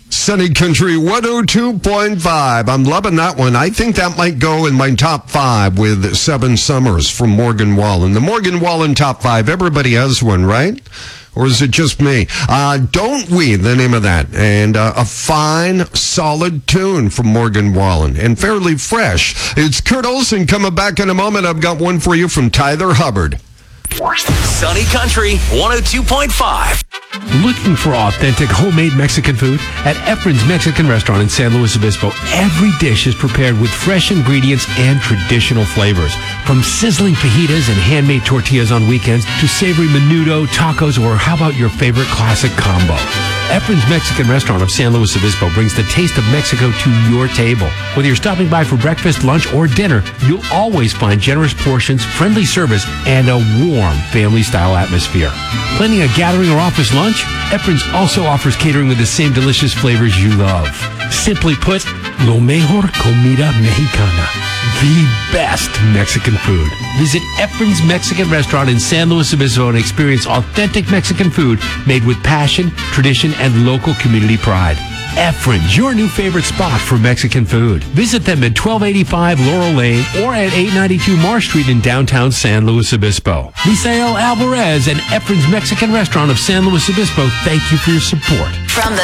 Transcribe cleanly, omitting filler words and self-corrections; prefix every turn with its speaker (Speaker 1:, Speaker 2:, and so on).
Speaker 1: Sunny Country 102.5. I'm loving that one. I think that might go in my top 5 with 7 Summers from Morgan Wallen. The Morgan Wallen top 5. Everybody has one, right? Or is it just me? Don't We, the name of that. And a fine, solid tune from Morgan Wallen. And fairly fresh. It's Kurt Olson coming back in a moment. I've got one for you from Tyler Hubbard.
Speaker 2: Sunny Country 102.5.
Speaker 3: Looking for authentic homemade Mexican food? At Efren's Mexican Restaurant in San Luis Obispo, every dish is prepared with fresh ingredients and traditional flavors. From sizzling fajitas and handmade tortillas on weekends to savory menudo, tacos, or how about your favorite classic combo? Efren's Mexican Restaurant of San Luis Obispo brings the taste of Mexico to your table. Whether you're stopping by for breakfast, lunch, or dinner, you'll always find generous portions, friendly service, and a warm family-style atmosphere. Planning a gathering or office lunch? Efren's also offers catering with the same delicious flavors you love. Simply put, lo mejor comida mexicana. The best Mexican food. Visit Efren's Mexican Restaurant in San Luis Obispo and experience authentic Mexican food made with passion, tradition, and local community pride. Efren's, your new favorite spot for Mexican food. Visit them at 1285 Laurel Lane or at 892 Marsh Street in downtown San Luis Obispo. Misael Alvarez and Efren's Mexican Restaurant of San Luis Obispo, thank you for your support.
Speaker 4: From the